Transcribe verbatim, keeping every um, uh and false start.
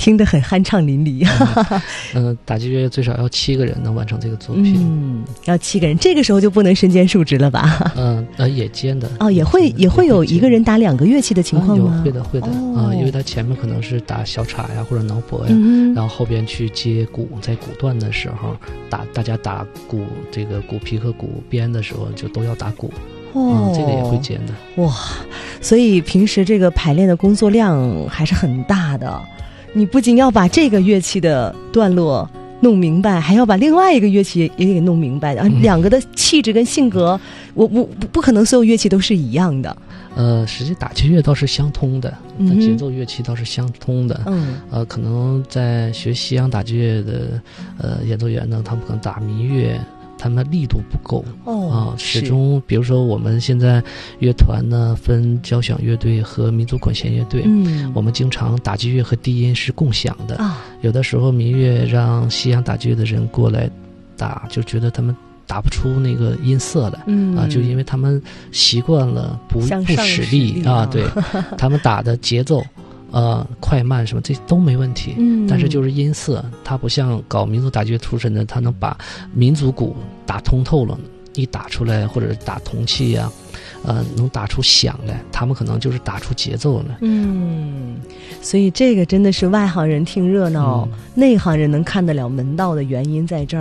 听得很酣畅淋漓。 嗯、呃，打击乐最少要七个人能完成这个作品。 嗯，要七个人，这个时候就不能身兼数职了吧？ 嗯，呃，也兼的。 哦，也会也会有一个人打两个乐器的情况吗？ 嗯、有会的会的啊、 哦呃，因为他前面可能是打小镲呀或者挠脖呀， 嗯、 然后后边去接鼓，在鼓段的时候打，大家打鼓这个鼓皮和鼓边的时候就都要打鼓。 哦、 嗯，这个也会兼的。 哇，所以平时这个排练的工作量还是很大的。你不仅要把这个乐器的段落弄明白，还要把另外一个乐器也给弄明白的、嗯、两个的气质跟性格，我不不不可能所有乐器都是一样的。 呃，实际打击乐倒是相通的，那节奏乐器倒是相通的。 嗯， 呃，可能在学西洋打击乐的呃演奏员呢，他们可能打民乐，他们力度不够哦啊、呃，始终比如说我们现在乐团呢分交响乐队和民族管弦乐队， 嗯， 我们经常打击乐和低音是共享的啊。 有的时候民乐让西洋打击乐的人过来打，就觉得他们打不出那个音色来， 嗯啊，就因为他们习惯了不不使力, 力啊，对，他们打的节奏。呃，快慢什么这都没问题， 嗯， 但是就是音色，它不像搞民族打击乐出身的，他能把民族鼓打通透了，一打出来或者打铜器呀、啊，呃，能打出响来，他们可能就是打出节奏来。 嗯，所以这个真的是外行人听热闹，嗯、内行人能看得了门道的原因在这儿。